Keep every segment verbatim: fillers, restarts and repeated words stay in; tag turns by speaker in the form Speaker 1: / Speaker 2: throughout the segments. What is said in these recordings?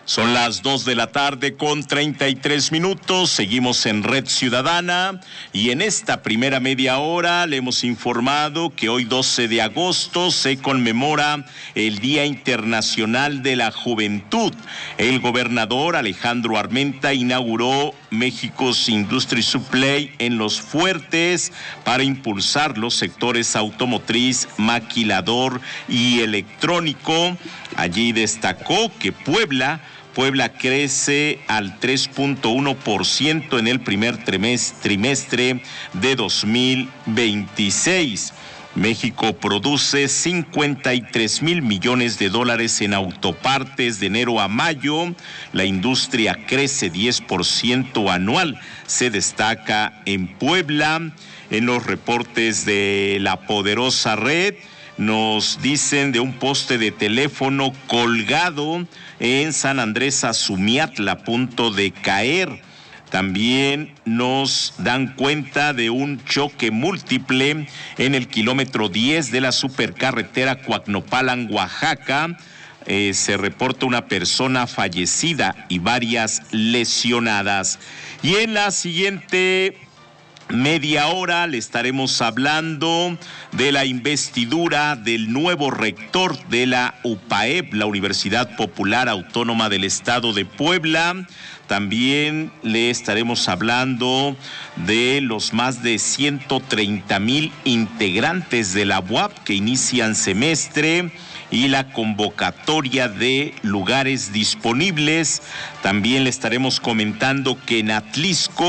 Speaker 1: Son las dos de la tarde con treinta y tres minutos, seguimos en Red Ciudadana y en esta primera media hora le hemos informado que hoy doce de agosto se conmemora el Día Internacional de la Juventud. El gobernador Alejandro Armenta inauguró México's Industry Supply en Los Fuertes para impulsar los sectores automotriz, maquilador y electrónico. Allí destacó que Puebla Puebla crece al tres punto uno por ciento en el primer trimestre de dos mil veintiséis. México produce cincuenta y tres mil millones de dólares en autopartes de enero a mayo. La industria crece diez por ciento anual. Se destaca en Puebla. En los reportes de La Poderosa Red, nos dicen de un poste de teléfono colgado en San Andrés Azumiatla, a punto de caer. También nos dan cuenta de un choque múltiple en el kilómetro diez de la supercarretera Coacnopalan, Oaxaca. Eh, se reporta una persona fallecida y varias lesionadas. Y en la siguiente media hora le estaremos hablando de la investidura del nuevo rector de la U P A E P, la Universidad Popular Autónoma del Estado de Puebla. También le estaremos hablando de los más de ciento treinta mil integrantes de la U A P que inician semestre y la convocatoria de lugares disponibles. También le estaremos comentando que en Atlisco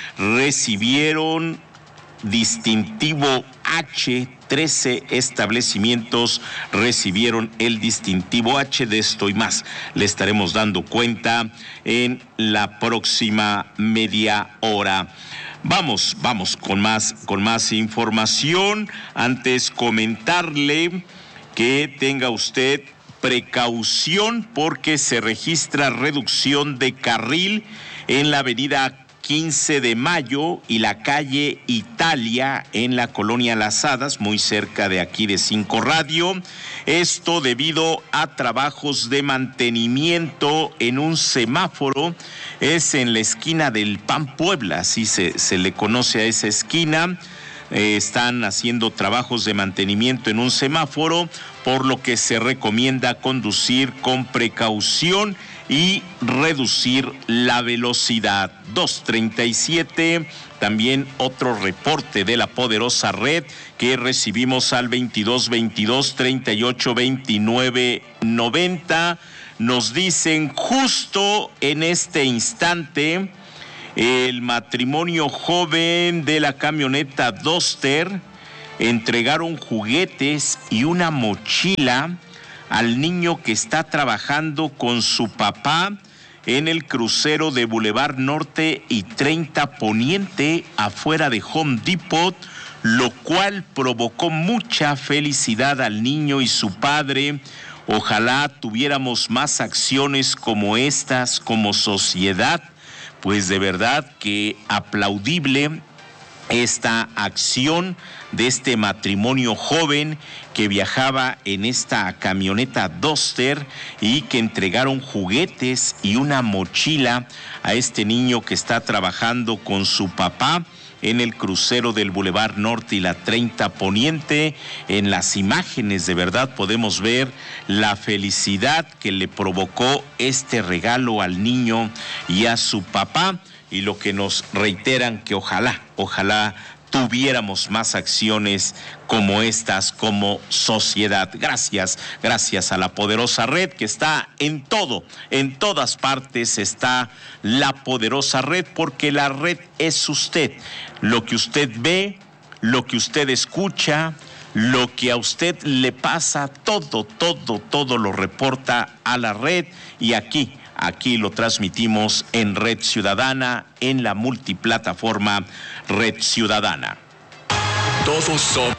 Speaker 1: recibieron distintivo H, trece establecimientos recibieron el distintivo H. De esto y más le estaremos dando cuenta en la próxima media hora. Vamos, vamos con más, con más información. Antes comentarle que tenga usted precaución porque se registra reducción de carril en la avenida quince de mayo y la calle Italia en la colonia Las Hadas, muy cerca de aquí de Cinco Radio. Esto debido a trabajos de mantenimiento en un semáforo. Es en la esquina del Pan Puebla, así se, se le conoce a esa esquina. Eh, están haciendo trabajos de mantenimiento en un semáforo, por lo que se recomienda conducir con precaución y reducir la velocidad. dos treinta y siete, también otro reporte de La Poderosa Red que recibimos al veintidós veintidós treinta y ocho veintinueve noventa. Nos dicen justo en este instante: el matrimonio joven de la camioneta Duster entregaron juguetes y una mochila al niño que está trabajando con su papá en el crucero de Boulevard Norte y treinta Poniente, afuera de Home Depot, lo cual provocó mucha felicidad al niño y su padre. Ojalá tuviéramos más acciones como estas como sociedad. Pues de verdad que aplaudible esta acción de este matrimonio joven que viajaba en esta camioneta Duster y que entregaron juguetes y una mochila a este niño que está trabajando con su papá en el crucero del Boulevard Norte y la treinta Poniente. En las imágenes de verdad podemos ver la felicidad que le provocó este regalo al niño y a su papá, y lo que nos reiteran que ojalá, ojalá tuviéramos más acciones como estas como sociedad. Gracias, gracias a La Poderosa Red que está en todo, en todas partes está La Poderosa Red, porque la red es usted. Lo que usted ve, lo que usted escucha, lo que a usted le pasa, todo, todo, todo lo reporta a la red, y aquí Aquí lo transmitimos en Red Ciudadana, en la multiplataforma Red Ciudadana.
Speaker 2: Todos somos...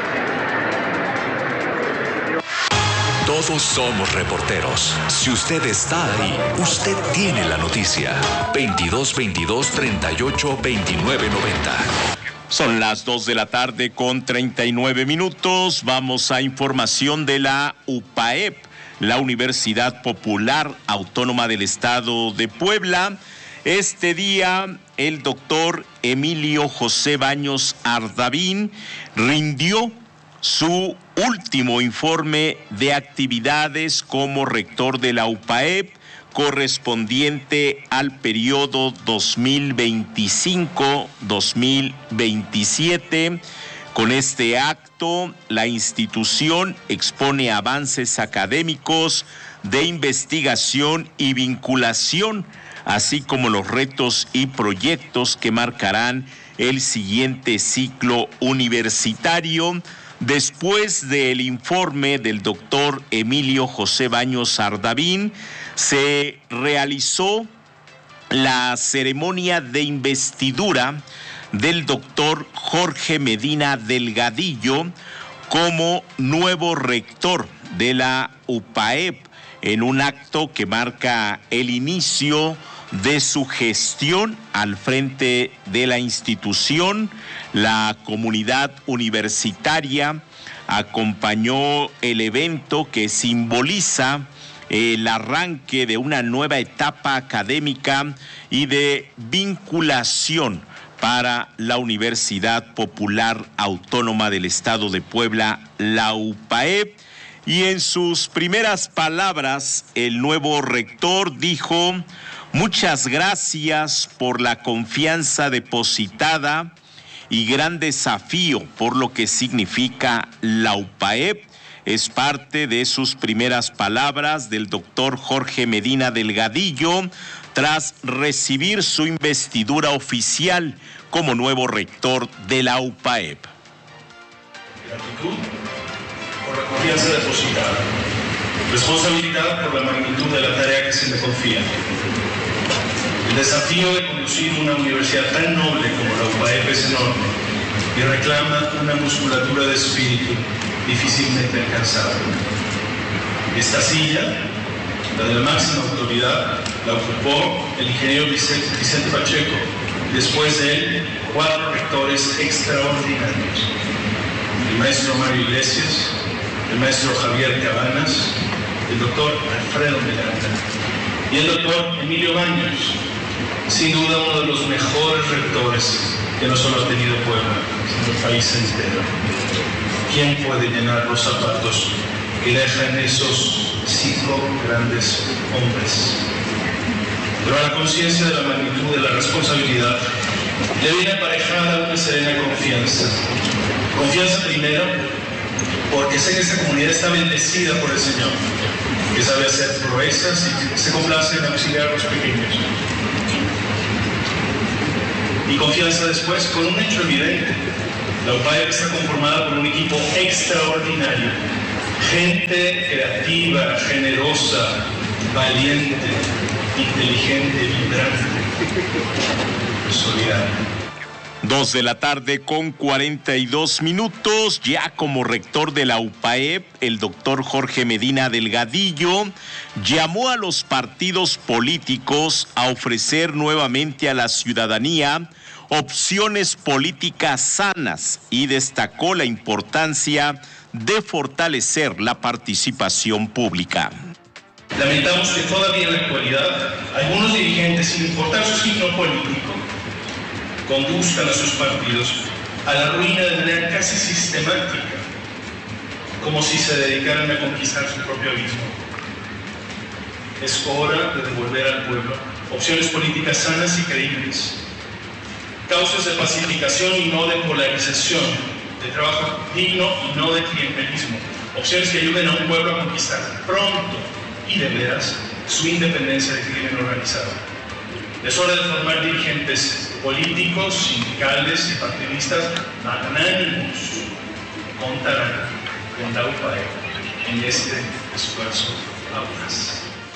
Speaker 2: Todos somos reporteros. Si usted está ahí, usted tiene la noticia. veintidós veintidós treinta y ocho veintinueve noventa.
Speaker 1: Son las dos de la tarde con treinta y nueve minutos. Vamos a información de la U P A E P. la Universidad Popular Autónoma del Estado de Puebla. Este día, el doctor Emilio José Baños Ardavín rindió su último informe de actividades como rector de la U P A E P, correspondiente al periodo dos mil veinticinco a dos mil veintisiete. Con este acto, la institución expone avances académicos, de investigación y vinculación, así como los retos y proyectos que marcarán el siguiente ciclo universitario. Después del informe del doctor Emilio José Baños Ardavín, se realizó la ceremonia de investidura del doctor Jorge Medina Delgadillo como nuevo rector de la U P A E P, en un acto que marca el inicio de su gestión al frente de la institución. La comunidad universitaria acompañó el evento que simboliza el arranque de una nueva etapa académica y de vinculación para la Universidad Popular Autónoma del Estado de Puebla, la U P A E P. Y en sus primeras palabras, el nuevo rector dijo: muchas gracias por la confianza depositada y gran desafío por lo que significa la U P A E P. Es parte de sus primeras palabras del doctor Jorge Medina Delgadillo tras recibir su investidura oficial como nuevo rector de la U P A E P.
Speaker 3: Gratitud por la confianza depositada, responsabilidad por la magnitud de la tarea que se me confía, el desafío de conducir una universidad tan noble como la U P A E P es enorme y reclama una musculatura de espíritu difícilmente alcanzable. Esta silla, la de la máxima autoridad, la ocupó el ingeniero Vicente Pacheco. Después de él, cuatro rectores extraordinarios: el maestro Mario Iglesias, el maestro Javier Cabanas, el doctor Alfredo Miranda y el doctor Emilio Baños, sin duda uno de los mejores rectores que no solo ha tenido Puebla, sino el país entero. ¿Quién puede llenar los zapatos que dejan esos cinco grandes hombres? Pero a la conciencia de la magnitud de la responsabilidad le viene aparejada una serena confianza. Confianza primero porque sé que esta comunidad está bendecida por el Señor, que sabe hacer proezas y se complace en auxiliar a los pequeños. Y confianza después con un hecho evidente: la U P A E P está conformada por un equipo extraordinario, gente creativa, generosa, valiente, inteligente, vibrante, solidaria.
Speaker 1: Dos de la tarde con cuarenta y dos minutos, ya como rector de la U P A E P, el doctor Jorge Medina Delgadillo llamó a los partidos políticos a ofrecer nuevamente a la ciudadanía opciones políticas sanas y destacó la importancia de fortalecer la participación pública.
Speaker 3: Lamentamos que todavía en la actualidad algunos dirigentes, sin importar su signo político, conduzcan a sus partidos a la ruina de manera casi sistemática, como si se dedicaran a conquistar su propio abismo. Es hora de devolver al pueblo opciones políticas sanas y creíbles, causas de pacificación y no de polarización, de trabajo digno y no de clientelismo, opciones que ayuden a un pueblo a conquistar pronto y de veras su independencia de crimen organizado. Es hora de formar dirigentes políticos, sindicales y partidistas magnánimos. Contarán con la U P A E P en este esfuerzo audaz.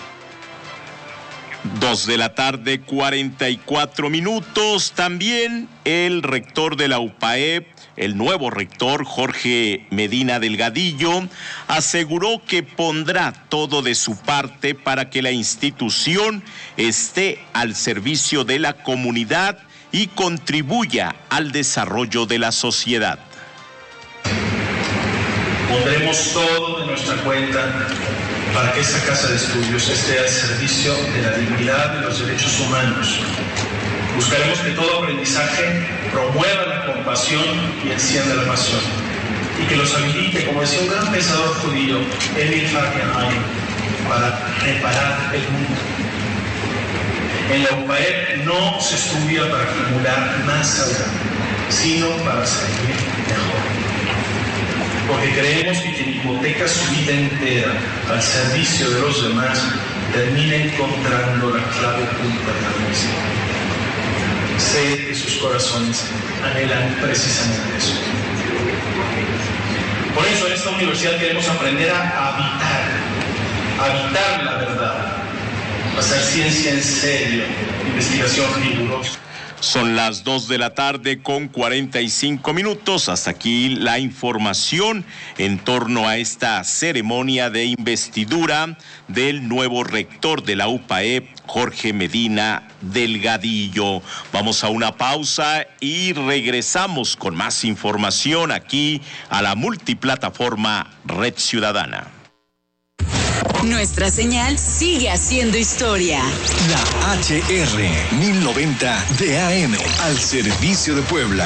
Speaker 1: Dos de la tarde, cuarenta y cuatro minutos. También el rector de la U P A E P, el nuevo rector Jorge Medina Delgadillo, aseguró que pondrá todo de su parte para que la institución esté al servicio de la comunidad y contribuya al desarrollo de la sociedad.
Speaker 3: Pondremos todo de nuestra cuenta para que esta casa de estudios esté al servicio de la dignidad y los derechos humanos. Buscaremos que todo aprendizaje promueva la compasión y encienda la pasión, y que los habilite, como decía un gran pensador judío, Emil Fargenheim, para reparar el mundo. En la U P A E P no se estudia para acumular más saber, sino para salir mejor. Porque creemos que quien hipoteca su vida entera al servicio de los demás termina encontrando la clave oculta de la misma. Sé que sus corazones anhelan precisamente eso. Por eso en esta universidad queremos aprender a habitar, a habitar la verdad, a hacer ciencia en serio, investigación rigurosa.
Speaker 1: Son las dos de la tarde con cuarenta y cinco minutos. Hasta aquí la información en torno a esta ceremonia de investidura del nuevo rector de la U P A E P, Jorge Medina Delgadillo. Vamos a una pausa y regresamos con más información aquí a la multiplataforma Red Ciudadana.
Speaker 4: Nuestra señal sigue haciendo historia.
Speaker 5: La H R mil noventa de A M al servicio de Puebla.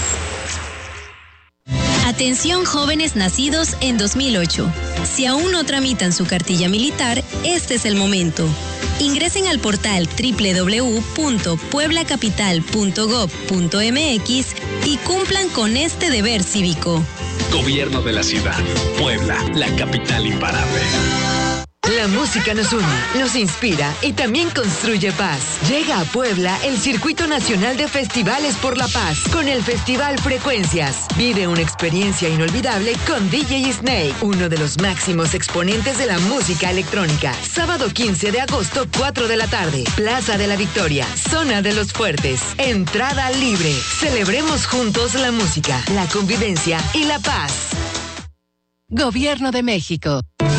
Speaker 6: Atención jóvenes nacidos en dos mil ocho. Si aún no tramitan su cartilla militar, este es el momento. Ingresen al portal doble u doble u doble u punto puebla capital punto gob punto m x y cumplan con este deber cívico.
Speaker 7: Gobierno de la ciudad. Puebla, la capital imparable.
Speaker 8: La música nos une, nos inspira y también construye paz. Llega a Puebla el Circuito Nacional de Festivales por la Paz con el Festival Frecuencias. Vive una experiencia inolvidable con D J Snake, uno de los máximos exponentes de la música electrónica. Sábado quince de agosto, cuatro de la tarde, Plaza de la Victoria, Zona de los Fuertes. Entrada libre. Celebremos juntos la música, la convivencia y la paz.
Speaker 9: Gobierno de México.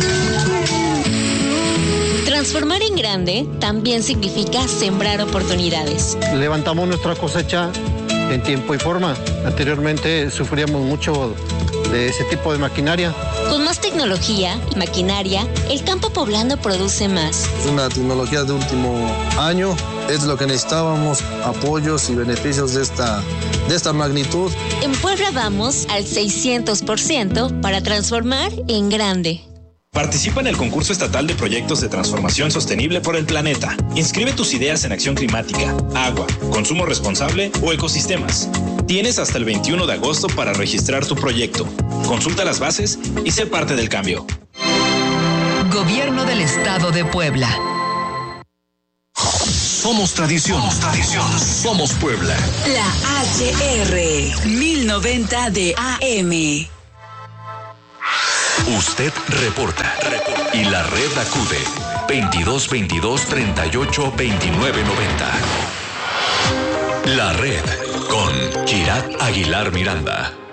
Speaker 10: Transformar en grande también significa sembrar oportunidades.
Speaker 11: Levantamos nuestra cosecha en tiempo y forma. Anteriormente sufríamos mucho de ese tipo de maquinaria.
Speaker 10: Con más tecnología y maquinaria, el campo poblano produce más.
Speaker 12: Es una tecnología de último año, es lo que necesitábamos, apoyos y beneficios de esta, de esta magnitud.
Speaker 10: En Puebla vamos al seiscientos por ciento para transformar en grande.
Speaker 13: Participa en el concurso estatal de proyectos de transformación sostenible por el planeta. Inscribe tus ideas en acción climática, agua, consumo responsable o ecosistemas. Tienes hasta el veintiuno de agosto para registrar tu proyecto. Consulta las bases y sé parte del cambio.
Speaker 4: Gobierno del Estado de Puebla.
Speaker 5: Somos tradición. Somos tradición. Somos Puebla.
Speaker 4: La H R mil noventa de A M.
Speaker 2: Usted reporta, reporta y la red acude veintidós veintidós treinta y ocho veintinueve noventa. La red con Kirat Aguilar Miranda.